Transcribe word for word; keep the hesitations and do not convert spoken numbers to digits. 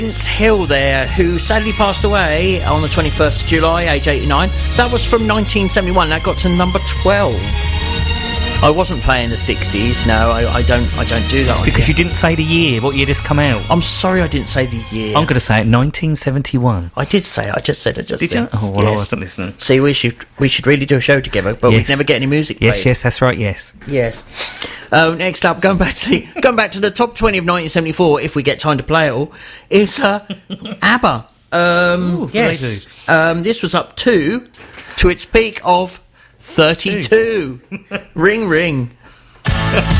Prince Hill there, who sadly passed away on the twenty-first of July, age eighty-nine. That was from nineteen seventy-one. That got to number twelve. I wasn't playing the sixties. No, I, I don't. I don't do that. It's because you didn't say the year. What year this come out? I'm sorry, I didn't say the year. I'm going to say it. nineteen seventy-one. I did say it. I just said it. Just did then. you? Oh well, yes. I wasn't listening. See, we should we should really do a show together, but yes. we'd never get any music played. Yes, yes, that's right. Yes, yes. Uh, next up, going back to the going back to the top twenty of nineteen seventy-four, if we get time to play it all, is uh, ABBA. Um, Ooh, yes, um, this was up to to its peak of thirty-two. Ring, ring.